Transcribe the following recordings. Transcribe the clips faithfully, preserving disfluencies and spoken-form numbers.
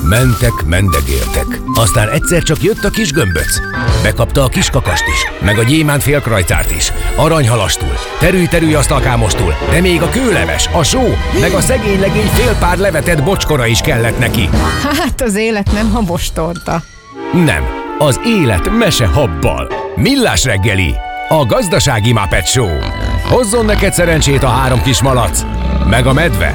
Mentek, mendegéltek. Aztán egyszer csak jött a kis gömböc. Bekapta a kis kakast is, meg a gyémánt félkrajtárt is, aranyhalastul, terülj-terülj asztalkámostul, de még a kőleves, a só, meg a szegény legény fél pár levetett bocskora is kellett neki. Hát az élet nem habostorta. Nem, az élet mese habbal. Millás reggeli, a gazdasági Muppet Show. Hozzon neked szerencsét a három kis malac, meg a medve.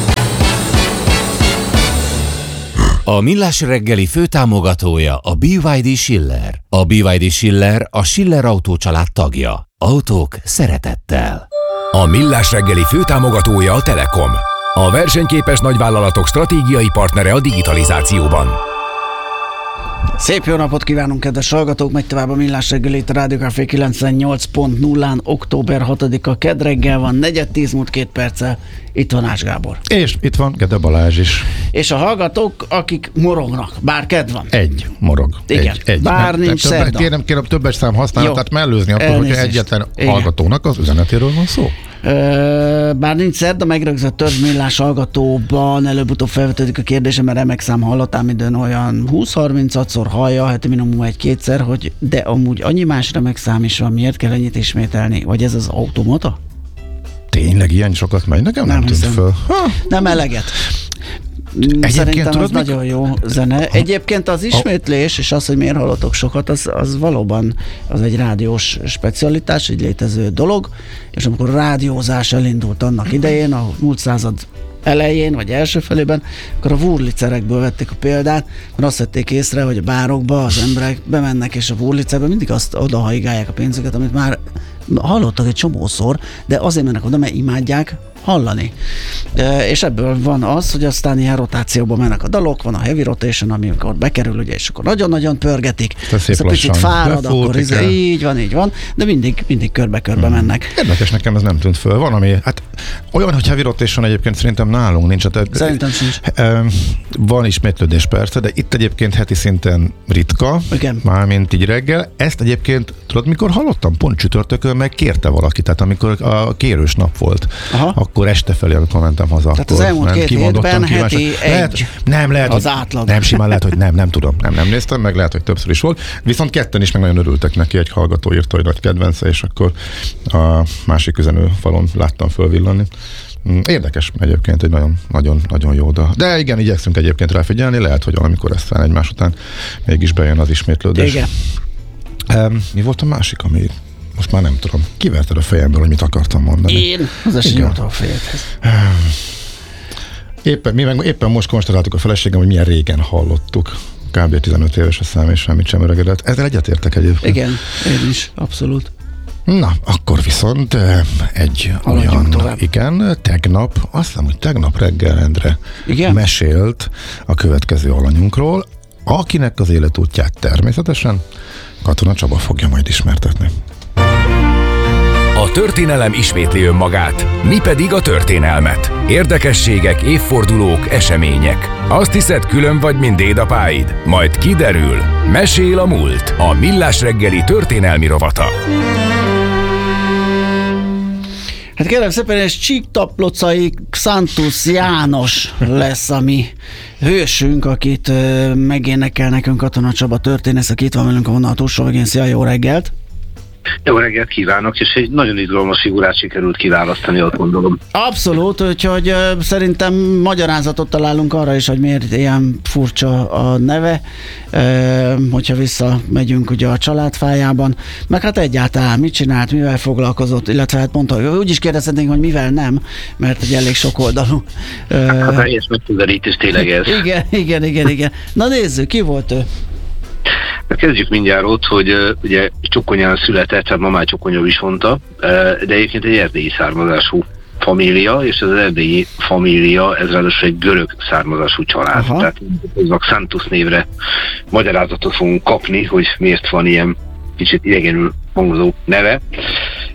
A Millás reggeli főtámogatója a bé vé dé Schiller. A bé vé dé Schiller a Schiller Autó család tagja. Autók szeretettel. A Millás reggeli főtámogatója a Telekom. A versenyképes nagyvállalatok stratégiai partnere a digitalizációban. Szép jó napot kívánunk, kedves hallgatók! Megy tovább a Millás reggeli, a Rádió Café kilencvennyolc pont nullán, október hatodika, kedd reggel van, negyed tíz múlt két perccel, itt van Ács Gábor. És itt van Gede Balázs is. És a hallgatók, akik morognak, bár kedv van. Egy morog. Igen, egy, egy. bár nem, nincs többet, szerda. Kérem, kérem többes szám használatát mellőzni, akkor, hogyha egyetlen Igen. hallgatónak az üzenetéről van szó. Ö, bár nincs szerda, megrögzött több Millás hallgatóban előbb-utóbb felvetődik a kérdése, mert remek szám hallatám időn olyan húsz-harmincszor hallja, hát minimum egy-kétszer, hogy de amúgy annyi más remek szám is van, miért kell ennyit ismételni? Vagy ez az automata? Tényleg ilyen sokat megy? Nekem nem, nem tűnt föl. Ha. Nem eleget. Egyébként szerintem tudod, az mik? Nagyon jó zene. Egyébként az ismétlés, és az, hogy miért hallotok sokat, az, az valóban az egy rádiós specialitás, egy létező dolog, és amikor a rádiózás elindult annak idején, a múlt század elején, vagy első felében, akkor a Wurlitzerekből vették a példát, mert azt vették észre, hogy a bárokba az emberek bemennek, és a Wurlitzerbe mindig azt odahaigálják a pénzüket, amit már hallottak egy csomószor, de azért mennek oda, mert imádják hallani. E, és ebből van az, hogy aztán ilyen rotációba mennek a dalok, van a heavy rotation, amikor bekerül, ugye, és akkor nagyon-nagyon pörgetik, ez a picit fárad, akkor ez, így van, így van, de mindig, mindig körbe-körbe hmm. mennek. Érdekes, nekem ez nem tűnt föl. Van, ami, hát olyan, hogy heavy rotation egyébként szerintem nálunk nincs. Tehát, szerintem sincs. Van ismétlődés persze, de itt egyébként heti szinten ritka, igen. Mármint így reggel. Ezt egyébként, tudod, mikor hallottam? Pont csütörtökön meg kérte valaki, tehát amikor a kérős nap volt, aha. akkor este felé, amikor mentem haza. Tehát az elmúlt két hétben heti egy lehet, nem, lehet, az hogy, átlag. Nem, simán lehet, hogy nem, nem tudom, nem, nem néztem, meg lehet, hogy többször is volt. Viszont ketten is meg nagyon örültek neki, egy hallgató írta, hogy nagy kedvence, és akkor a másik üzenőfalon láttam fölvillanni. Érdekes egyébként, egy nagyon, nagyon, nagyon jó dal. De igen, igyekszünk egyébként rá figyelni, lehet, hogy valamikor aztán egymás után mégis bejön az ismétlődés. Igen. Um, mi volt a másik, ami most már nem tudom. Kiverted a fejemből, hogy mit akartam mondani. Én? Az esélyemtől a fejedhez. Éppen, mi meg éppen most konstatáltuk a feleségem, hogy milyen régen hallottuk. Kb. tizenöt éves a szám, és semmit sem öregedett. Ezzel egyetértek egyébként. Igen, én is, abszolút. Na, akkor viszont egy haladjunk olyan, tovább. Igen, tegnap, azt hiszem, hogy tegnap reggel Endre igen? mesélt a következő alanyunkról, akinek az életútját természetesen Katona Csaba fogja majd ismertetni. A történelem ismétli önmagát, mi pedig a történelmet. Érdekességek, évfordulók, események. Azt hiszed, külön vagy, mint dédapáid? Majd kiderül. Mesél a múlt. A Millás reggeli történelmi rovata. Hát kérem szépen, ez Csíktaplocai Xantus János lesz a mi hősünk, akit uh, megénekel nekünk Katona Csaba történész, aki itt van velünk a vonal túlsó végén. Szia, jó reggelt! Jó reggelt kívánok, és egy nagyon izgalmas figurát sikerült kiválasztani, azt gondolom. Abszolút, úgyhogy uh, szerintem magyarázatot találunk arra is, hogy miért ilyen furcsa a neve, uh, hogyha visszamegyünk ugye a családfájában, meg hát egyáltalán mit csinált, mivel foglalkozott, illetve hát mondta, úgy is kérdezhetnénk, hogy mivel nem, mert egy elég sokoldalú. Uh, hát a helyes megközelítés tényleg ez. Igen, igen, igen, igen. Na nézzük, ki volt ő? Kezdjük mindjárt ott, hogy uh, ugye Csokonyán született, hát ma már Csokonya Visonta, uh, de egyébként egy erdélyi származású família, és ez az erdélyi família, ez ráadásul egy görög származású család. Aha. Tehát a Xantus névre magyarázatot fogunk kapni, hogy miért van ilyen kicsit idegenül hangzó neve.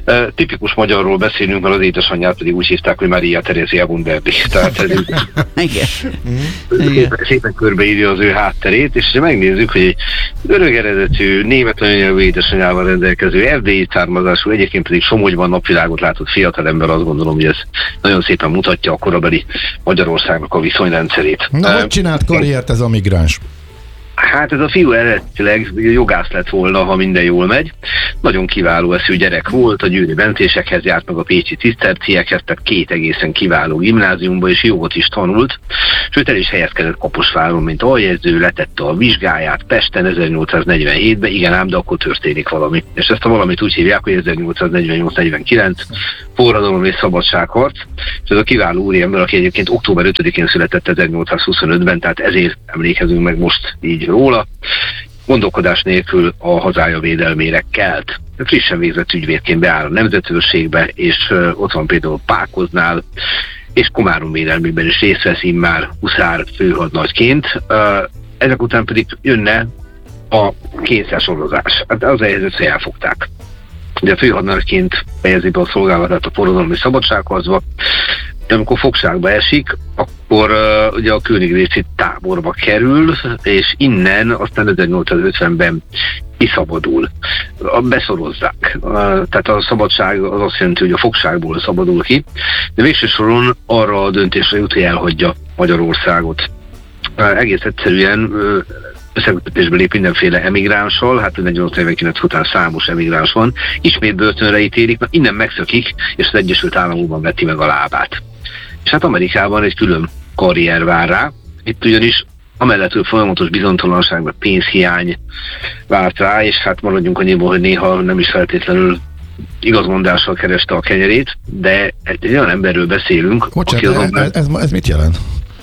Uh, tipikus magyarról beszélünk, mert az édesanyját pedig úgy hívták, hogy Maria Terézia Bunderdi. Tehát ez Igen. szépen, szépen körbeírja az ő hátterét, és ha megnézzük, hogy egy örök eredetű, német anyanyelvű édesanyjával rendelkező, erdélyi származású, egyébként pedig Somogyban napvilágot látott fiatalember, azt gondolom, hogy ez nagyon szépen mutatja a korabeli Magyarországnak a viszonyrendszerét. Na, uh, hogy csinált karriert ez a migráns? Hát ez a fiú eredetileg jogász lett volna, ha minden jól megy. Nagyon kiváló eszű gyerek volt, a győri bentésekhez járt, meg a pécsi ciszterciekhez, tehát két egészen kiváló gimnáziumba, és jogot is tanult. Sőt, el is helyezkedett Kaposváron, mint aljegyző, letette a vizsgáját Pesten ezernyolcszáznegyvenhétben, igen ám, de akkor történik valami. És ezt a valamit úgy hívják, hogy ezernyolcszáznegyvennyolc negyvenkilenc forradalom és szabadságharc. És ez a kiváló úriember, aki egyébként október ötödikén született ezernyolcszázhuszonötben, tehát ezért emlékezünk meg most így róla, gondolkodás nélkül a hazája védelmére kelt. Frissen végzett ügyvédként beáll a nemzetőrségbe, és uh, ott van például Pákoznál, és Komárom védelmében is részt vesz immár huszár főhadnagyként. Uh, ezek után pedig jönne a kényszersorozás. Hát az a helyzet, hogy elfogták. De a főhadnagyként fejezi be a szolgálatát a forradalmi szabadságharcba, de amikor fogságba esik, akkor uh, ugye a Königréci táborba kerül, és innen aztán ezernyolcszázötvenben kiszabadul. Beszorozzák. Uh, tehát a szabadság az azt jelenti, hogy a fogságból szabadul ki, de végső soron arra a döntésre jut, hogy elhagyja Magyarországot. Uh, egész egyszerűen uh, összekötésbe lép mindenféle emigránssal, hát ezernyolcszáz negyvenkilenc után számos emigráns van, ismét börtönre ítélik, na innen megszökik, és az Egyesült Államokban veti meg a lábát. És hát Amerikában egy külön karrier vár rá, itt ugyanis amellett, hogy folyamatos bizonytalanság, meg pénzhiány várt rá, és hát maradjunk annyiból, hogy néha nem is feltétlenül igazmondással kereste a kenyerét, de egy olyan emberről beszélünk, Bocsánat, aki azonban... ez, ez, ez mit jelent?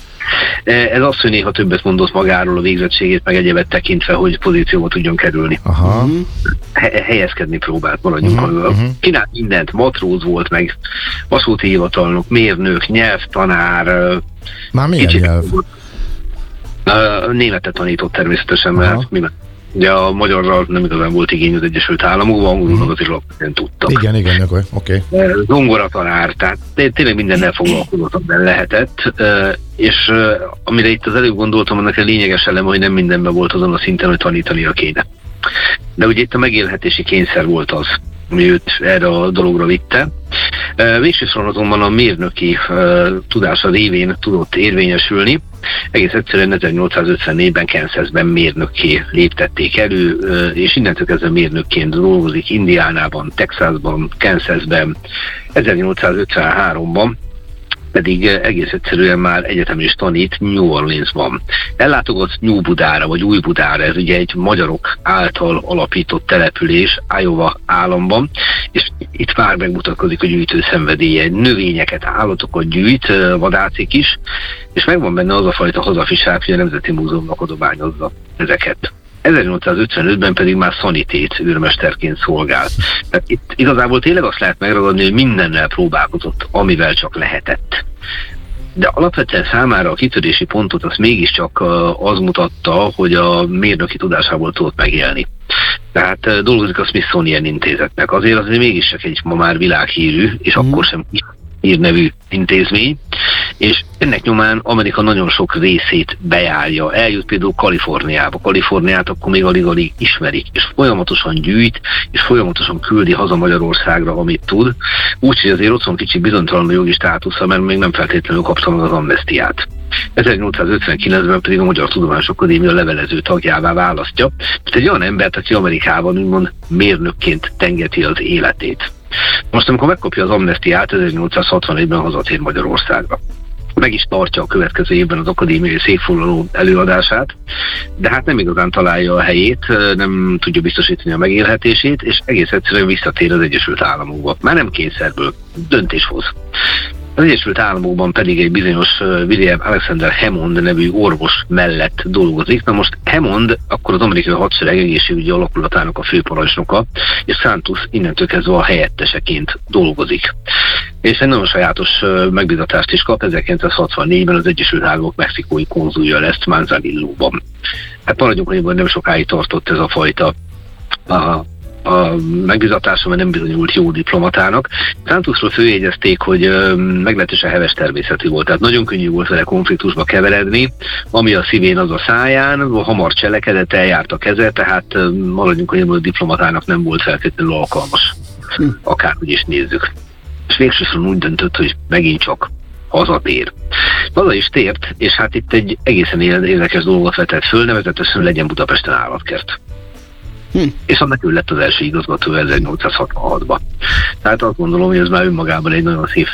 Ez azt, hogy néha többet mondott magáról, a végzettségét, meg egyébet tekintve, hogy pozícióba tudjon kerülni. Aha. He- helyezkedni próbált, maradjunk. Uh-huh, uh-huh. Csinált mindent, matróz volt, meg vasúti hivatalnok, mérnök, nyelvtanár. Már milyen nyelv? Uh, németet tanított természetesen, mert uh-huh. mi ugye a magyarral nem igazán volt igény az Egyesült Államokban, angolul uh-huh. azért alapvetően tudtak. Igen, igen, oké. Okay. Zongoratanár, tehát tényleg mindennel foglalkozott, amiben lehetett, és amire itt az előbb gondoltam, annak a lényeges eleme, hogy nem mindenben volt azon a szinten, hogy tanítania kéne. De ugye itt a megélhetési kényszer volt az, ami őt erre a dologra vitte. Végső soron azonban a mérnöki tudása révén tudott érvényesülni. Egész egyszerűen ezernyolcszázötvennégyben Kansasben mérnökké léptették elő, és innentől kezdve mérnökként dolgozik Indiánában, Texasban, Kansasben, ezernyolcszázötvenháromban pedig egész egyszerűen már egyetem is tanít New Orleansban. Ellátogat New Budára, vagy Új Budára, ez ugye egy magyarok által alapított település Iowa államban, és itt már megmutatkozik a gyűjtő szenvedélye. Növényeket, állatokat gyűjt, vadászik is, és megvan benne az a fajta hazafiság, hogy a Nemzeti Múzeumnak adományozza ezeket. ezernyolcszázötvenötben pedig már szanitét őrmesterként szolgált. Tehát itt igazából tényleg azt lehet megragadni, hogy mindennel próbálkozott, amivel csak lehetett. De alapvetően számára a kitörési pontot az mégiscsak az mutatta, hogy a mérnöki tudásából tudott megélni. Tehát dolgozik a Smithsonian Intézetnek. Azért azért mégiscsak egy ma már világhírű, és mm. akkor sem hírnevű intézmény, és ennek nyomán Amerika nagyon sok részét bejárja. Eljut például Kaliforniába. Kaliforniát akkor még alig-alig ismerik, és folyamatosan gyűjt, és folyamatosan küldi haza Magyarországra, amit tud. Úgyhogy azért ott van kicsit bizonytalan a jogi státusza, mert még nem feltétlenül kapta meg az amnesztiát. ezernyolcszázötvenkilencben pedig a Magyar Tudományos Akadémia levelező tagjává választja. Tehát egy olyan embert, aki Amerikában úgymond mérnökként tengeti az életét. Most, amikor megkapja az amnesztiát, ezernyolcszázhatvanegyben hazatér Magyarországra. Meg is tartja a következő évben az akadémiai székfoglaló előadását, de hát nem igazán találja a helyét, nem tudja biztosítani a megélhetését, és egész egyszerűen visszatér az Egyesült Államokba. Már nem kényszerből, döntés hoz. Az Egyesült Államokban pedig egy bizonyos William Alexander Hammond nevű orvos mellett dolgozik. Na most Hammond akkor az amerikai hadsereg egészségügyi alakulatának a főparancsnoka, és Santos innentől kezdve a helyetteseként dolgozik. És egy nagyon sajátos megbízatást is kap, ezerkilencszázhatvannégyben az Egyesült Államok mexikói konzulja lesz Manzanillóban. Hát maradjunk, hogy nem sokáig tartott ez a fajta a, a megbizatása, mert nem bizonyult jó diplomatának. Santusról főjegyezték, hogy ö, meglehetősen heves természetű volt, tehát nagyon könnyű volt vele konfliktusba keveredni, ami a szívén, az a száján, hamar cselekedett, eljárt a keze, tehát ö, maradjunk, hogy a diplomatának nem volt feltétlenül alkalmas, hm. akárhogy is nézzük. És végsősorban úgy döntött, hogy megint csak hazatér. Haza is tért, és hát itt egy egészen érdekes dolgot vetett föl, nevezetesen legyen Budapesten állatkert. Hm. És annak ő lett az első igazgató ezernyolcszázhatvanhatban. Tehát azt gondolom, hogy ez már önmagában egy nagyon szép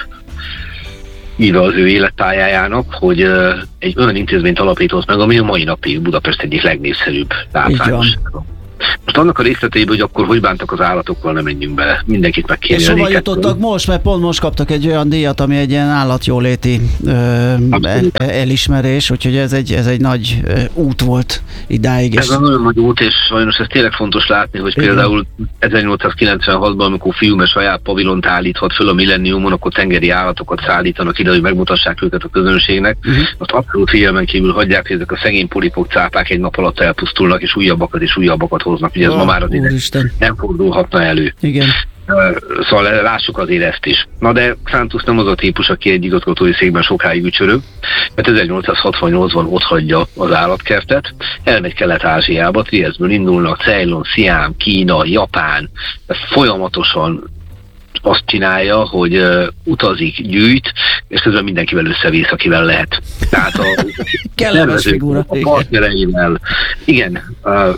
íve az ő életpályájának, hogy uh, egy olyan intézményt alapított meg, ami a mai napig Budapest egyik legnépszerűbb látványossága. Most annak a részleteiben, hogy akkor hogy bántak az állatokkal, nem menjünk bele. Mindenkit meg kéne. És hova jutottak most, mert pont most kaptak egy olyan díjat, ami egy ilyen állatjóléti ö, el, elismerés, úgyhogy ez egy, ez egy nagy ö, út volt idáig. Ez a nagyon nagy út, és sajnos ez tényleg fontos látni, hogy igen. Például ezernyolcszázkilencvenhatban, amikor Fiume saját pavilont állíthat föl a Millenniumon, akkor tengeri állatokat szállítanak ide, hogy megmutassák őket a közönségnek. Uh-huh. Azt abszolút figyelmen kívül hagyják, hogy ezek a szegény polipok, cápák egy nap alatt elpusztulnak, és újabbakat és újabbakat hoznak. Ugye ez oh, ma már azért nem fordulhatna elő. Igen. Szóval lássuk azért ezt is. Na de Santus nem az a típus, aki egy igazgatói székben sokáig ücsörög, mert ezernyolcszázhatvannyolcban otthagyja az állatkertet, elmegy Kelet-Ázsiába, Triesztből indulnak, Ceylon, Sziám, Kína, Japán, ezt folyamatosan azt csinálja, hogy uh, utazik, gyűjt, és közben mindenkivel összevész, akivel lehet. Tehát a kellemes figura. A partnereivel. Igen, uh,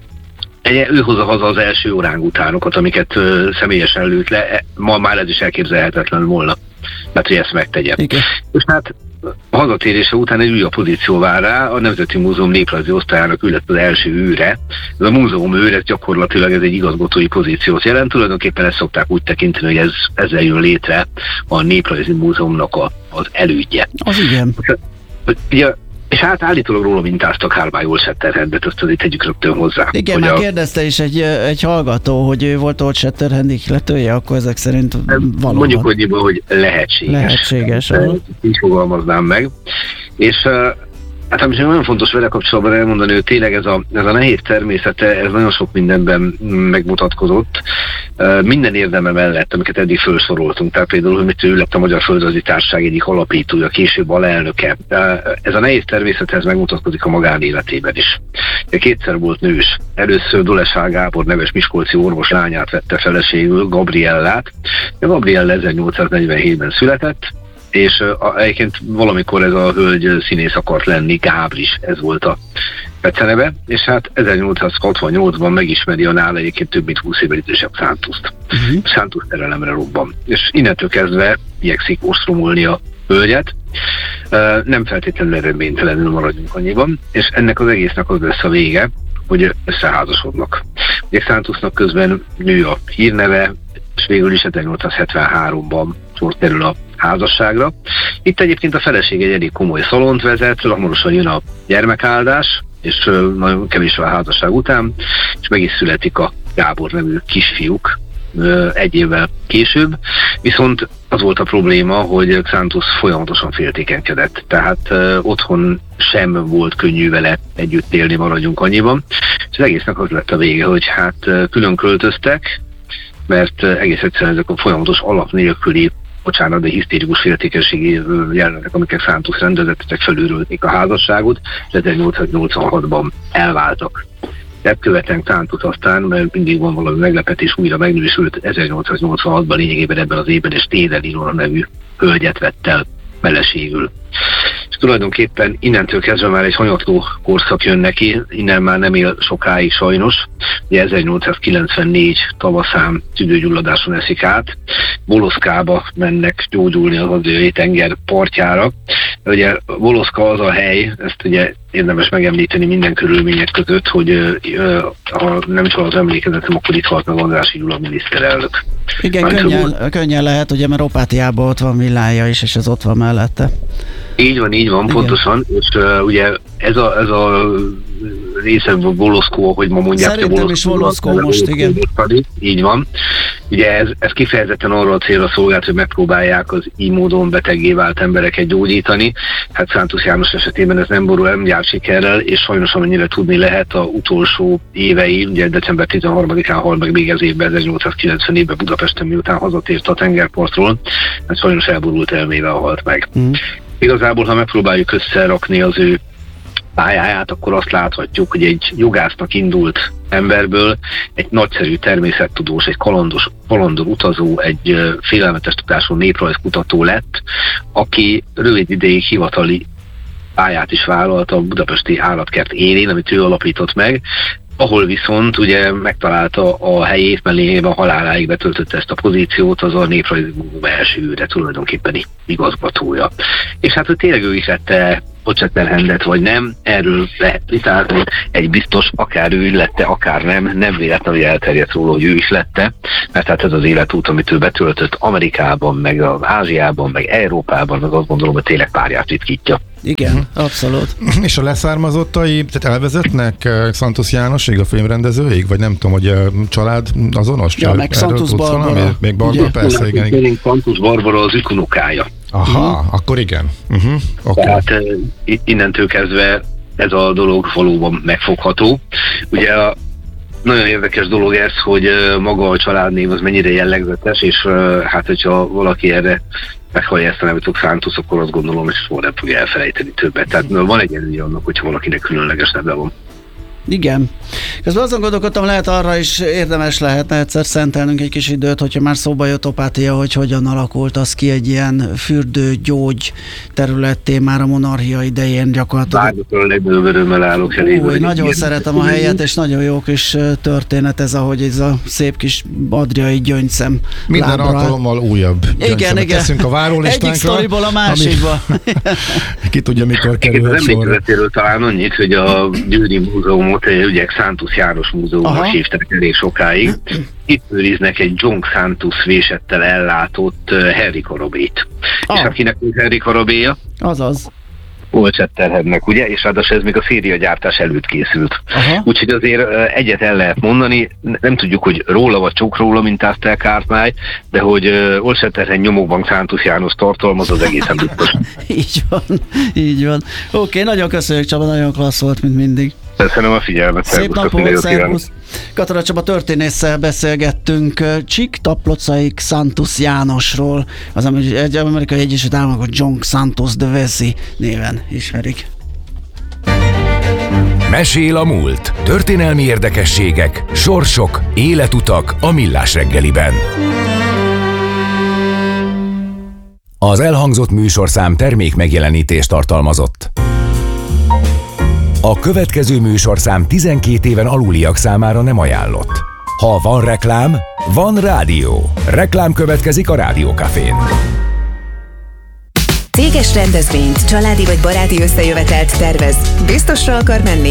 ő hozza haza az első orángutánokat, amiket uh, személyesen lőtt le, ma már ez is elképzelhetetlen volna, mert hogy ezt megtegye. Igen. És hát a hazatérése után egy újabb pozíció vár rá, a Nemzeti Múzeum néprajzi osztályának ő lett az első őre. Ez a múzeum őr, ez gyakorlatilag ez egy igazgatói pozíciót jelent, tulajdonképpen ezt szokták úgy tekinteni, hogy ez, ezzel jön létre a Néprajzi Múzeumnak a, az elődje. Az igen. Ugye, és hát állítólag róla mintáztak Hálmái Old Shatterhandet, azt azért tegyük rögtön hozzá. Igen, már a... kérdezte is egy, egy hallgató, hogy ő volt Old Shatterhand ihletője, akkor ezek szerint valóban. Mondjuk, hogy, hogy lehetséges. Lehetséges. Így fogalmaznám meg. És hát ami nagyon fontos vele kapcsolatban elmondani, hogy tényleg ez a, ez a nehéz természete, ez nagyon sok mindenben megmutatkozott. Minden érdeme mellett, amiket eddig felsoroltunk, tehát például, hogy ő lett a Magyar Földrajzi Társaság egyik alapítója, később alelnöke. Ez a nehéz természethez megmutatkozik a magánéletében is. Kétszer volt nős. Először Dolesál Gábor neves miskolci orvos lányát vette feleségül, Gabriellát. Gabriella ezernyolcszáznegyvenhétben született, és uh, egyébként valamikor ez a hölgy színész akart lenni, Gábris, ez volt a beceneve, és hát ezernyolcszázhatvannyolcban megismeri a nála egyébként több mint húsz évvel idősebb Santuszt. Uh-huh. Santus terelemre robban. És innentől kezdve igyekszik ostromolni a hölgyet, uh, nem feltétlenül eredménytelenül maradjunk annyiban, és ennek az egésznek az lesz a vége, hogy összeházasodnak. Ugye Santusnak közben nő a hírneve, és végül is ezernyolcszázhetvenháromban sor kerül a házasságra. Itt egyébként a feleség egy elég komoly szalont vezet, hamarosan jön a gyermekáldás, és nagyon kevés a házasság után, és meg is születik a Gábor nevű kisfiúk egy évvel később, viszont az volt a probléma, hogy Santus folyamatosan féltékenykedett, tehát uh, otthon sem volt könnyű vele együtt élni, maradjunk annyiban, és az egésznek az lett a vége, hogy hát uh, külön költöztek, mert uh, egész egyszerűen ezek a folyamatos alap nélküli, bocsánat, de hisztérikus féltékenységi jelenetek, amiket Santus rendezett, ezek felülrölték a házasságot, és ezernyolcszáznyolcvanhatban elváltak. Ezt követően Santus aztán, mert mindig van valami meglepetés, újra megnősült ezernyolcszáznyolcvanhatban lényegében ebben az évben, és Téder Ilona nevű hölgyet vett el feleségül. És tulajdonképpen innentől kezdve már egy hanyatló korszak jön neki, innen már nem él sokáig sajnos. Ugye ezernyolcszázkilencvennégy tavaszán tüdőgyulladáson eszik át, Voloszkába mennek gyógyulni az Adriai tenger partjára. Ugye Voloszka az a hely, ezt ugye érdemes megemlíteni minden körülmények között, hogy ha nem is az emlékezetem, akkor itt halt meg Andrássy Gyula miniszterelnök. Igen, könnyen, könnyen lehet, ugye, mert Opátiában ott van villája is, és ez ott van mellette. Így van, így van, igen. Pontosan, és uh, ugye ez a, ez a részem Voloszkó, hogy ma mondják. Szerintem is Voloszkó most, igen. Így van. Ugye ez, ez kifejezetten arra a célra szolgált, hogy megpróbálják az így módon beteggé vált embereket gyógyítani. Hát Szántus János esetében ez nem borul, nem jár sikerrel, és sajnos amennyire tudni lehet, a utolsó évei, ugye december tizenharmadikán hal meg még ez évben, ezernyolcszázkilencven évben Budapesten, miután hazatért a tengerpartról, hát sajnos elborult elmével halt meg. Mm. Igazából, ha megpróbáljuk összerakni az ő pályáját, akkor azt láthatjuk, hogy egy jogásznak indult emberből egy nagyszerű természettudós, egy kalandos, kalandor utazó, egy félelmetes tudású néprajzkutató lett, aki rövid ideig hivatali pályát is vállalt a budapesti állatkert élén, amit ő alapított meg, ahol viszont ugye megtalálta a helyét, mellében a haláláig betöltötte ezt a pozíciót, az a Néprajzi Múzeum első, de tulajdonképpen igazgatója. És hát, hogy tényleg ő is lette Pocsetterhendet, vagy nem, erről lehet vitálni, egy biztos, akár ő lette, akár nem, nem véletlenül elterjedt róla, hogy ő is lette, mert hát ez az életút, amit ő betöltött Amerikában, meg az Ázsiában, meg Európában, az azt gondolom, hogy tényleg párját ritkítja. Igen, uh-huh. abszolút. És a leszármazottai, tehát elvezetnek Szantusz Jánosig, a filmrendezőig, vagy nem tudom, hogy a család azonos? Ja, meg Szantusz Barbara. Még Barbara, persze, igen. igen. Szantusz Barbara az ükunokája. Aha, uh-huh. akkor igen. Uh-huh. Okay. Tehát uh, innentől kezdve ez a dolog valóban megfogható. Ugye a nagyon érdekes dolog ez, hogy uh, maga a családnév az mennyire jellegzetes, és uh, hát hogyha valaki erre meghallja ezt a nevet, hogy Szántusz, akkor azt gondolom, hogy soha nem fogja elfelejteni többet. Tehát van egy előnye annak, hogyha valakinek különleges neve van. Igen. Közben azon gondolkodtam, lehet arra is érdemes lehetne egyszer szentelnünk egy kis időt, hogyha már szóba jött Opátia, hogy hogyan alakult az ki egy ilyen fürdőgyógy területté már a monarchia idején gyakorlatilag. Bármikor a legnagyobb örömmel állok elébe. Új, nagyon ilyen. Szeretem a helyet, és nagyon jó kis történet ez, ahogy ez a szép kis adriai gyöngyszem minden lábra. Alkalommal újabb gyöngyszemet teszünk a várólistánkra. Egyik sztoriból a másikba. Ki tudja, mikor kerül az emlékezetéről talán annyit, hogy a Győri Múzeum ugye Szántusz János Múzeumban hívták elég sokáig. Itt őriznek egy John Szántusz vésettel ellátott uh, Harry Karabét. Ah. És akinek volt Harry Karabéja? Azaz. Pocsetterhennek, ugye? És ráadásul ez még a szériagyártás előtt készült. Aha. Úgyhogy azért uh, egyet el lehet mondani, nem tudjuk, hogy róla vagy csak róla mintázta el Kártmály, de hogy uh, Pocsetterhen nyomokban Szántusz János tartalmaz, az egészen biztos. Így van, így van. Oké, okay, nagyon köszönjük Csaba, nagyon klassz volt, mint mindig. Köszönöm a figyelmet. Szép napot, szervusz! Katona Csaba történésszel beszélgettünk Csík Taplocaik Szántusz Jánosról, az egy amerikai Egyesült Államok John Santos de Veszi néven ismerik. Mesél a múlt. Történelmi érdekességek, sorsok, életutak a Millás reggeliben. Az elhangzott műsorszám termék megjelenítést tartalmazott. A következő műsorszám tizenkét éven aluliak számára nem ajánlott. Ha van reklám, van rádió. Reklám következik a Rádió Cafén. Céges rendezvényt, családi vagy baráti összejövetelt tervez. Biztosra akar menni?